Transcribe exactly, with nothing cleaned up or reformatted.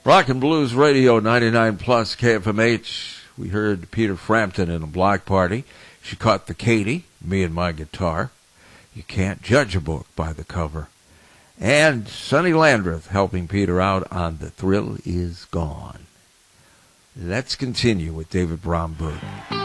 Rock and Blues Radio ninety-nine plus K F M H. We heard Peter Frampton in a block party. She Caught the Katy, Me and My Guitar. You Can't Judge a Book by the Cover. And Sonny Landreth helping Peter out on The Thrill Is Gone. Let's continue with David Bromberg.